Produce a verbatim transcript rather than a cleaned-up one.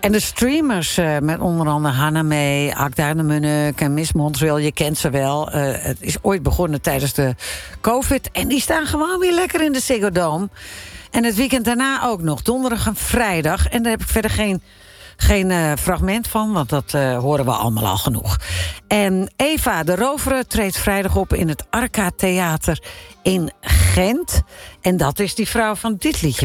En de streamers, uh, met onder andere Hannah May, Akda de Munnik en Miss Montreal, je kent ze wel. Uh, het is ooit begonnen tijdens de COVID. En die staan gewoon weer lekker in de Ziggo Dome. En het weekend daarna ook nog, donderdag en vrijdag. En daar heb ik verder geen... Geen uh, fragment van, want dat uh, horen we allemaal al genoeg. En Eva de Rovere treedt vrijdag op in het Arca Theater in Gent. En dat is die vrouw van dit liedje.